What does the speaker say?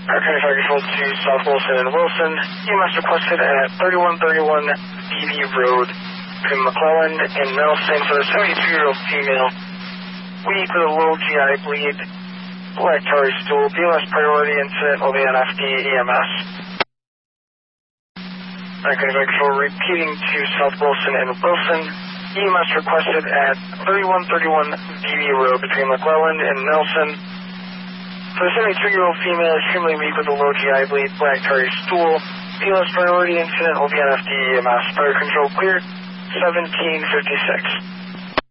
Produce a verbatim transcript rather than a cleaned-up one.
Our Fire Control to South Wilson and Wilson. E M S requested at thirty-one thirty-one B B Road between McClellan and Nelson for the seventy-two-year-old female. Weak with a low G I bleed, black tarry stool, B L S priority incident, O B N F D E M S. Our Fire Control repeating to South Wilson and Wilson. E M S requested at thirty-one thirty-one B B Road between McClellan and Nelson. For the seventy-two-year-old female, extremely weak with a low G I bleed, black tarry stool, P L S priority incident, O B N F D E M S. Fire Control cleared, seventeen fifty-six.